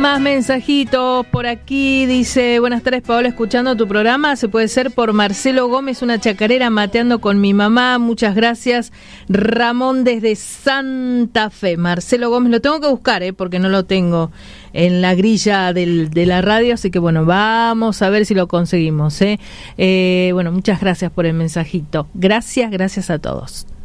Más mensajitos por aquí, dice: buenas tardes, Paola, escuchando tu programa. Se puede ser por Marcelo Gómez, una chacarera, mateando con mi mamá. Muchas gracias. Ramón desde Santa Fe. Marcelo Gómez, lo tengo que buscar, porque no lo tengo en la grilla de la radio, así que bueno, vamos a ver si lo conseguimos. Bueno, muchas gracias por el mensajito. Gracias a todos.